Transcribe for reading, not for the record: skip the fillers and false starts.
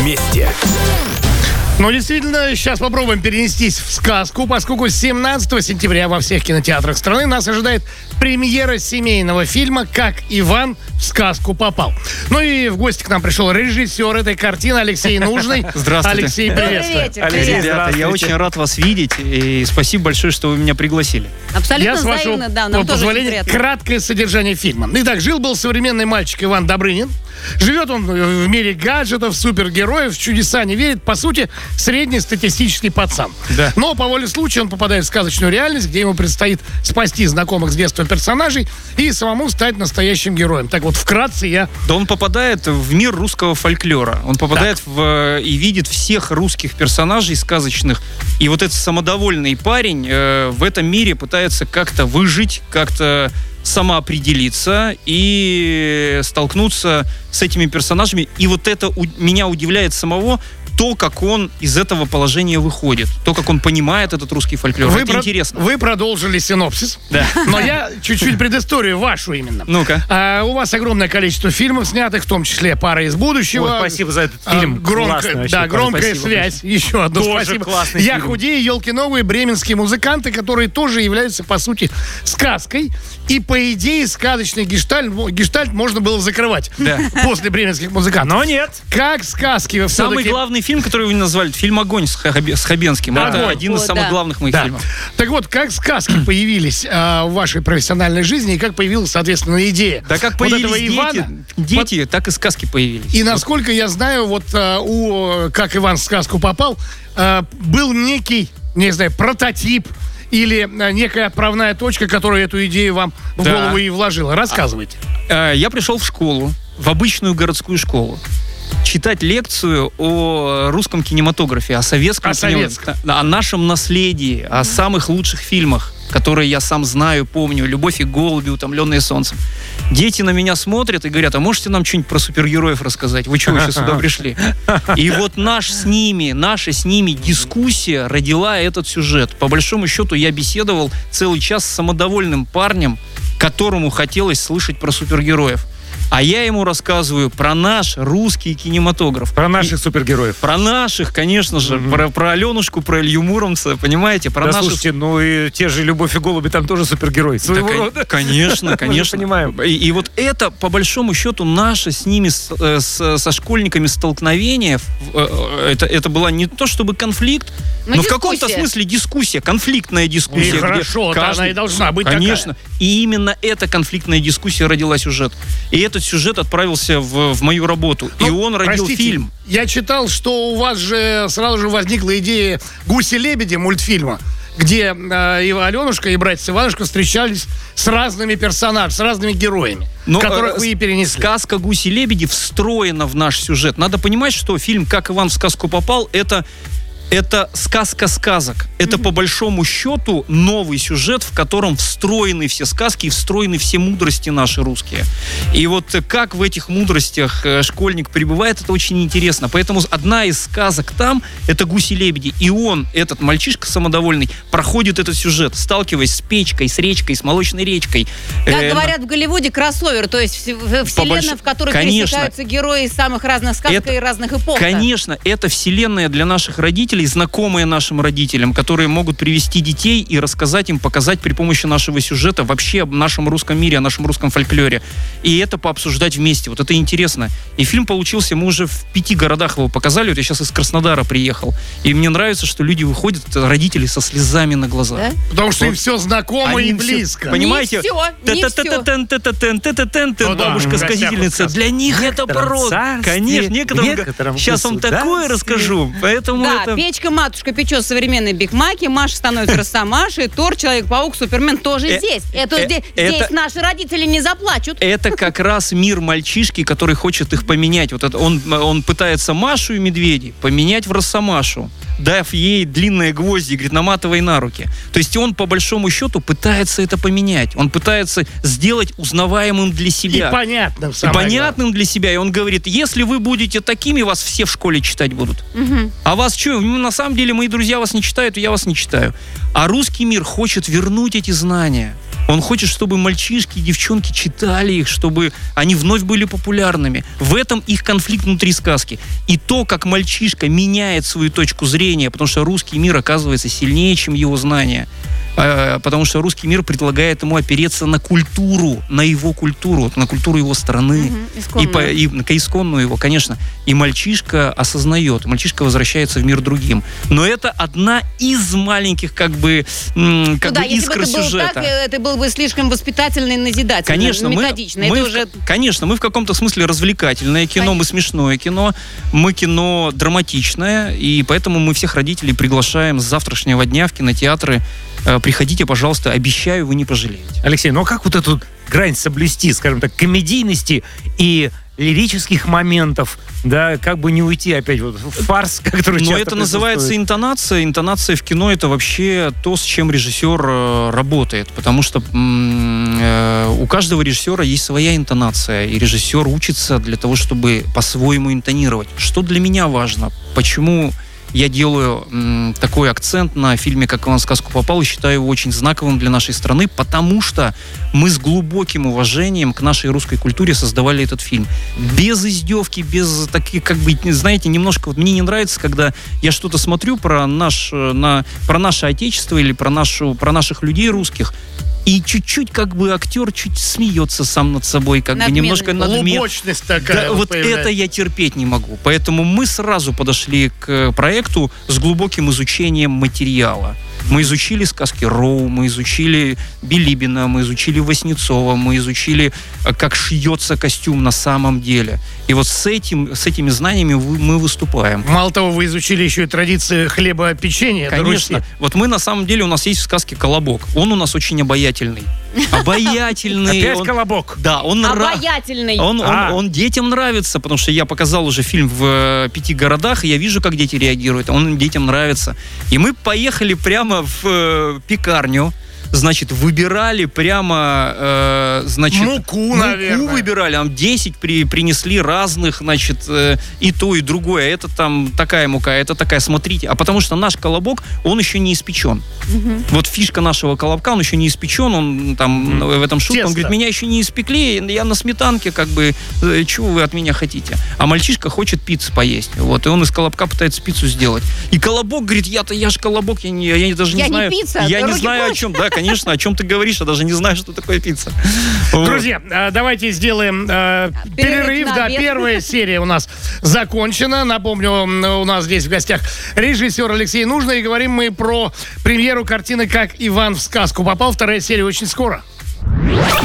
Вместе. Ну, действительно, сейчас попробуем перенестись в сказку, поскольку 17 сентября во всех кинотеатрах страны нас ожидает премьера семейного фильма «Как Иван в сказку попал». Ну и в гости к нам пришел режиссер этой картины Алексей Нужный. Здравствуйте. Алексей, приветствую. Алексей, ребята, я очень рад вас видеть, и спасибо большое, что вы меня пригласили. Абсолютно Я, с вашего взаимно, да, нам тоже позволения, приятно. краткое содержание фильма. Итак, жил-был современный мальчик Иван Добрынин. Живет он в мире гаджетов, супергероев, в чудеса не верит. По сути, среднестатистический пацан. Да. Но по воле случая он попадает в сказочную реальность, где ему предстоит спасти знакомых с детства персонажей и самому стать настоящим героем. Так вот, вкратце я... Да он попадает в мир русского фольклора. Он попадает и видит всех русских персонажей сказочных. И вот этот самодовольный парень в этом мире пытается как-то выжить, как-то самоопределиться и столкнуться с этими персонажами. И вот это меня удивляет самого, то, как он из этого положения выходит, то, как он понимает этот русский фольклор. Это интересно. Вы продолжили синопсис, Да. но я чуть-чуть предысторию вашу именно. Ну-ка. У вас огромное количество фильмов снятых, в том числе «Пара из будущего». Ой, спасибо за этот фильм. Классный вообще. Да, «Громкая Спасибо связь». Еще одно Тоже спасибо. классный «Я фильм. худею», «Елки новые», «Бременские музыканты», которые тоже являются, по сути, сказкой. И, по идее, сказочный гештальт можно было закрывать после «Бременских музыкантов». Но нет. Как сказки вы Самый все-таки... главный фильм, который вы назвали, фильм «Огонь» с Хабенским. Да, Это «Огонь». один из самых главных моих Да. фильмов. Так вот, как сказки появились в вашей профессиональной жизни и как появилась, соответственно, идея? Да как вот появились этого дети, Ивана, так и сказки появились. И насколько я знаю, вот «Как Иван в сказку попал», был некий, не знаю, прототип или некая отправная точка, которая эту идею вам в голову и вложила. Рассказывайте. Я пришел в школу, в обычную городскую школу, читать лекцию о русском кинематографе, о советском кинематографе, о нашем наследии, о самых лучших фильмах, которые я сам знаю, помню. «Любовь и голуби», «Утомленные солнцем». Дети на меня смотрят и говорят: а можете нам что-нибудь про супергероев рассказать? Вы что, вообще сюда пришли? И вот наша с ними дискуссия родила этот сюжет. По большому счету, я беседовал целый час с самодовольным парнем, которому хотелось слышать про супергероев. А я ему рассказываю про наш русский кинематограф. Про наших супергероев. Про наших, конечно же. Про Аленушку, про Илью Муромца, понимаете? Про Да, наших... слушайте, ну и те же «Любовь и голуби» там тоже супергерой. Своего рода. Конечно, конечно. Мы понимаем. И вот это, по большому счету, наше с ними, со школьниками столкновение, это была не то чтобы конфликт, но в каком-то смысле дискуссия, конфликтная дискуссия. И хорошо, она и должна быть конечно. такая. И именно эта конфликтная дискуссия родила сюжет. И этот сюжет отправился в мою работу. И он родил фильм. Я читал, что у вас же сразу же возникла идея «Гуси-лебеди» мультфильма, где Аленушка и братец Иванушка встречались с разными персонажами, с разными героями, которых вы и перенесли. Сказка «Гуси-лебеди» встроена в наш сюжет. Надо понимать, что фильм «Как Иван в сказку попал» — это сказка сказок. Это, по большому счету, новый сюжет, в котором встроены все сказки и встроены все мудрости наши русские. И вот как в этих мудростях школьник пребывает, это очень интересно. Поэтому одна из сказок там — это «Гуси-лебеди». И он, этот мальчишка самодовольный, проходит этот сюжет, сталкиваясь с печкой, с речкой, с молочной речкой. Как говорят в Голливуде, кроссовер, то есть вселенная, в которой пересекаются герои из самых разных сказок и разных эпох. Конечно, это вселенная для наших родителей, знакомые нашим родителям, которые могут привести детей и рассказать им, показать при помощи нашего сюжета вообще о нашем русском мире, о нашем русском фольклоре. И это пообсуждать вместе. Вот это интересно. И фильм получился, мы уже в 5 городах его показали. Вот я сейчас из Краснодара приехал. И мне нравится, что люди выходят, родители, со слезами на глазах. Да? Потому что им все знакомо и близко. Понимаете? Не все. Бабушка-сказительница. Для них это просто... Конечно, некоторым... Сейчас вам такое расскажу. Поэтому это... Печка-матушка печет современные бигмаки, Маша становится Росомашей, Тор, Человек-паук, Супермен тоже здесь. Здесь наши родители не заплачут. Это как раз мир мальчишки, который хочет их поменять. Вот это он пытается Машу и медведей поменять в Росомашу, дав ей длинные гвозди, говорит, наматывай на руки. То есть он, по большому счету, пытается это поменять. Он пытается сделать узнаваемым для себя. И понятным. Понятным для себя. И он говорит, если вы будете такими, вас все в школе читать будут. А вас что? На самом деле мои друзья вас не читают, и я вас не читаю. А русский мир хочет вернуть эти знания. Он хочет, чтобы мальчишки и девчонки читали их, чтобы они вновь были популярными. В этом их конфликт внутри сказки. И то, как мальчишка меняет свою точку зрения, потому что русский мир оказывается сильнее, чем его знания. Потому что русский мир предлагает ему опереться на культуру, на его культуру, на культуру его страны. И исконную его, конечно. И мальчишка осознает, мальчишка возвращается в мир другим. Но это одна из маленьких искр сюжета. Это был бы слишком воспитательный, назидательный, конечно, методичный. Конечно, мы в каком-то смысле развлекательное кино, конечно. Мы смешное кино, мы кино драматичное, и поэтому мы всех родителей приглашаем с завтрашнего дня в кинотеатры. Приходите, пожалуйста, обещаю, вы не пожалеете. Алексей, ну а как вот эту грань соблюсти, скажем так, комедийности и лирических моментов, да, как бы не уйти опять вот в фарс, который часто Но это называется интонация. Интонация в кино — это вообще то, с чем режиссер работает, потому что у каждого режиссера есть своя интонация, и режиссер учится для того, чтобы по-своему интонировать. Что для меня важно? Почему я делаю такой акцент на фильме «Как Иван в сказку попал» и считаю его очень знаковым для нашей страны, потому что мы с глубоким уважением к нашей русской культуре создавали этот фильм. Без издевки, без таких, знаете, немножко... Вот мне не нравится, когда я что-то смотрю про наше отечество или про наших людей русских, и чуть-чуть актер чуть смеется сам над собой, немножко надменно. Глубочность такая. Да, вот это я терпеть не могу. Поэтому мы сразу подошли к проекту с глубоким изучением материала. Мы изучили сказки Роу, мы изучили Билибина, мы изучили Васнецова, мы изучили, как шьется костюм на самом деле. И вот с этими знаниями мы выступаем. Мало того, вы изучили еще и традиции хлебопечения. Конечно. Вот мы, на самом деле, у нас есть в сказке «Колобок». Он у нас очень обаятельный. Обаятельный. Опять «Колобок». Да, он обаятельный. Он детям нравится, потому что я показал уже фильм в 5 городах, и я вижу, как дети реагируют. Он детям нравится. И мы поехали прямо в пекарню. Значит, выбирали прямо, муку, наверное. Выбирали, 10 принесли разных, и то, и другое. Это там такая мука, это такая, смотрите. А потому что наш колобок, он еще не испечен. Угу. Вот фишка нашего колобка, он еще не испечен, он там в этом шутке, он говорит, меня еще не испекли, я на сметанке, чего вы от меня хотите? А мальчишка хочет пиццу поесть, вот, и он из колобка пытается пиццу сделать. И колобок говорит, я же колобок, я даже не знаю. Не пицца, я не знаю, о чем, да, конечно, о чем ты говоришь, я даже не знаю, что такое пицца. Друзья, давайте сделаем перерыв. Да, первая серия у нас закончена. Напомню, у нас здесь в гостях режиссер Алексей Нужный, и говорим мы про премьеру картины «Как Иван в сказку попал». Вторая серия очень скоро.